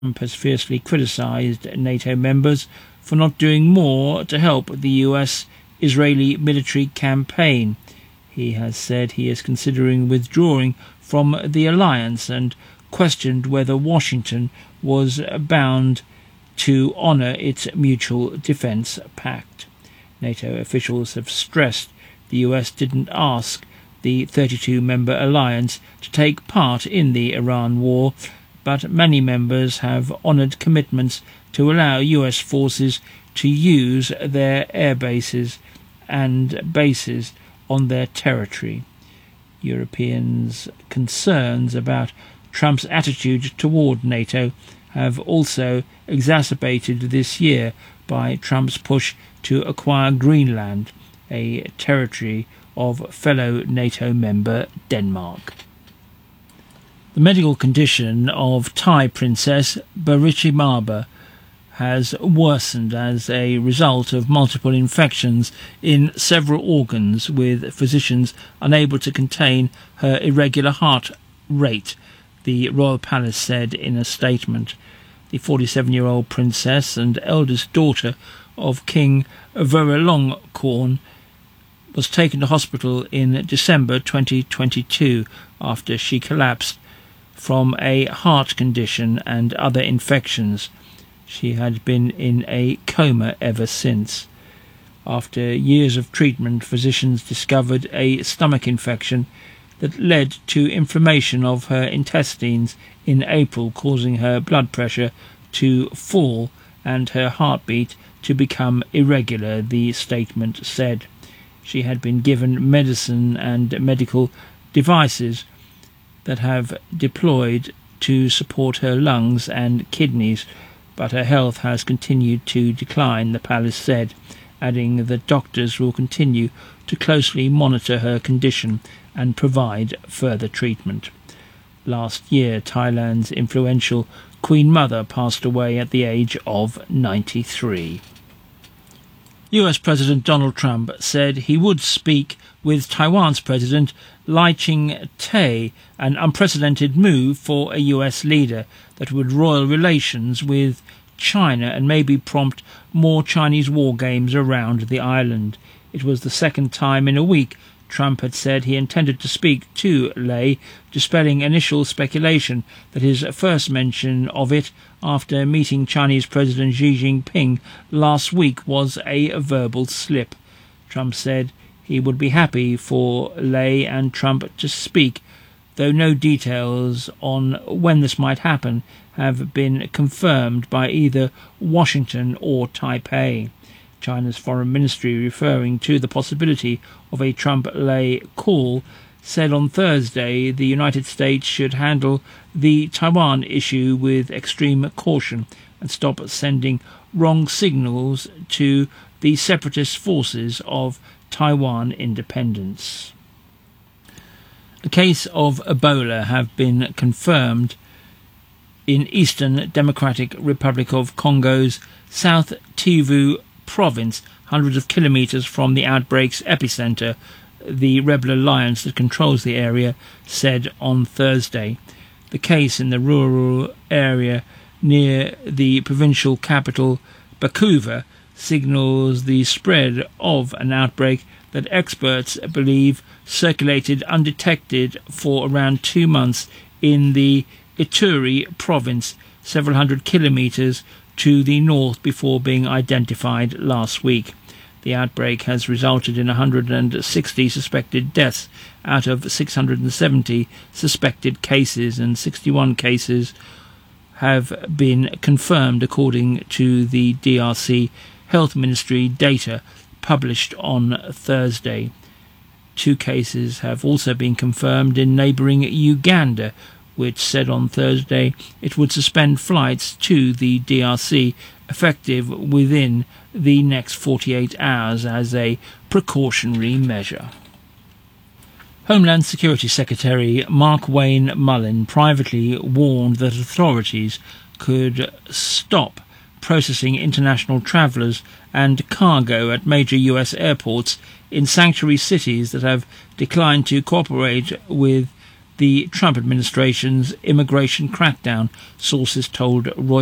Trump has fiercely criticised NATO members for not doing more to help the US-Israeli military campaign. He has said he is considering withdrawing from the alliance and questioned whether Washington was bound to honour its mutual defence pact. NATO officials have stressed the US didn't ask the 32-member alliance to take part in the Iran war, but many members have honoured commitments to allow US forces to use their air bases and bases on their territory. Europeans' concerns about Trump's attitude toward NATO have also exacerbated this year by Trump's push to acquire Greenland, a territory of fellow NATO member Denmark. The medical condition of Thai Princess Baritjimaba has worsened as a result of multiple infections in several organs, with physicians unable to contain her irregular heart rate, the Royal Palace said in a statement. The 47-year-old princess and eldest daughter of King Vajiralongkorn was taken to hospital in December 2022 after she collapsed from a heart condition and other infections. She had been in a coma ever since. After years of treatment, physicians discovered a stomach infection that led to inflammation of her intestines in April, causing her blood pressure to fall and her heartbeat to become irregular, the statement said. She had been given medicine and medical devices that have deployed to support her lungs and kidneys, but her health has continued to decline, the palace said, adding that doctors will continue to closely monitor her condition and provide further treatment. Last year, Thailand's influential Queen Mother passed away at the age of 93. US President Donald Trump said he would speak with Taiwan's President Lai Ching-te, an unprecedented move for a US leader that would roil relations with China and maybe prompt more Chinese war games around the island. It was the second time in a week Trump had said he intended to speak to Lai, dispelling initial speculation that his first mention of it after meeting Chinese President Xi Jinping last week was a verbal slip. Trump said he would be happy for Lai and Trump to speak, though no details on when this might happen have been confirmed by either Washington or Taipei. China's foreign ministry, referring to the possibility of a Trump-Lai call, said on Thursday the United States should handle the Taiwan issue with extreme caution and stop sending wrong signals to the separatist forces of Taiwan independence. A case of Ebola have been confirmed in Eastern Democratic Republic of Congo's South Kivu province, hundreds of kilometres from the outbreak's epicentre, the rebel alliance that controls the area said on Thursday. The case in the rural area near the provincial capital Bukavu signals the spread of an outbreak that experts believe circulated undetected for around 2 months in the Ituri province, several hundred kilometres to the north, before being identified last week. The outbreak has resulted in 160 suspected deaths out of 670 suspected cases, and 61 cases have been confirmed according to the DRC Health Ministry data published on Thursday. 2 cases have also been confirmed in neighbouring Uganda, which said on Thursday it would suspend flights to the DRC effective within the next 48 hours as a precautionary measure. Homeland Security Secretary Mark Wayne Mullen privately warned that authorities could stop processing international travellers and cargo at major US airports in sanctuary cities that have declined to cooperate with the Trump administration's immigration crackdown, sources told Reuters.